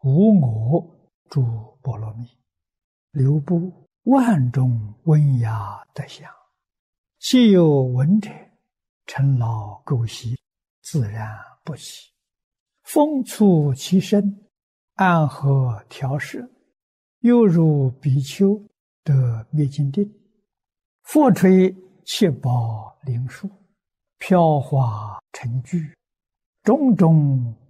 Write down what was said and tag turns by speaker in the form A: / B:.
A: 无我诸波罗蜜，流布万种温雅德香。既有闻者，尘劳垢习，自然不起。风促其身，安和调摄，犹如比丘得灭尽定。佛吹七宝铃树，飘华成聚，种种